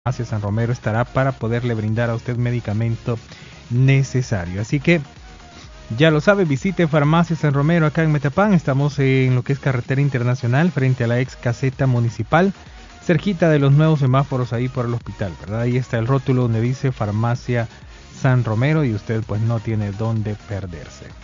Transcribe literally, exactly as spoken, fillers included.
Farmacia San Romero estará para poderle brindar a usted medicamento necesario. Así que ya lo sabe, visite Farmacia San Romero acá en Metapán. Estamos en lo que es carretera internacional frente a la ex caseta municipal, cerquita de los nuevos semáforos ahí por el hospital, ¿verdad? Ahí está el rótulo donde dice Farmacia San Romero y usted pues no tiene dónde perderse.